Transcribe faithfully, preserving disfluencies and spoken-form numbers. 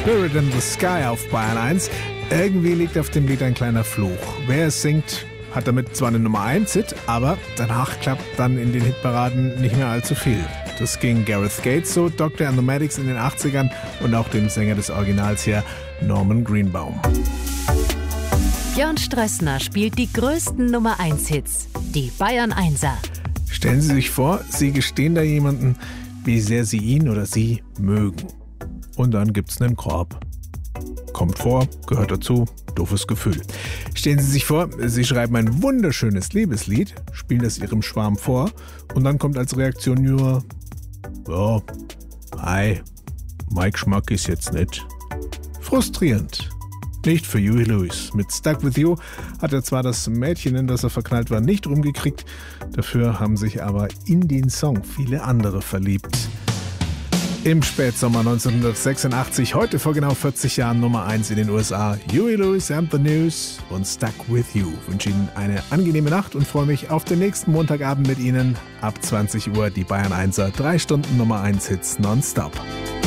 Spirit in the Sky auf Bayern eins. Irgendwie liegt auf dem Lied ein kleiner Fluch. Wer es singt, hat damit zwar eine Nummer eins Hit, aber danach klappt dann in den Hitparaden nicht mehr allzu viel. Das ging Gareth Gates so, Doctor and the Medics in den achtzigern und auch dem Sänger des Originals hier, Norman Greenbaum. Björn Strössner spielt die größten Nummer eins Hits, die Bayern Einser. Stellen Sie sich vor, Sie gestehen da jemanden, wie sehr Sie ihn oder sie mögen. Und dann gibt's einen Korb. Kommt vor, gehört dazu, doofes Gefühl. Stellen Sie sich vor, Sie schreiben ein wunderschönes Liebeslied, spielen es Ihrem Schwarm vor und dann kommt als Reaktion nur: Ja, hi, mein Geschmack ist jetzt nicht. Frustrierend. Nicht für Huey Lewis. Mit Stuck With You hat er zwar das Mädchen, in das er verknallt war, nicht rumgekriegt, dafür haben sich aber in den Song viele andere verliebt. Im Spätsommer neunzehnhundertsechsundachtzig, heute vor genau vierzig Jahren Nummer eins in den U S A, Huey Lewis and the News und Stuck With You. Ich wünsche Ihnen eine angenehme Nacht und freue mich auf den nächsten Montagabend mit Ihnen. Ab zwanzig Uhr die Bayern Einser, drei Stunden Nummer eins Hits nonstop.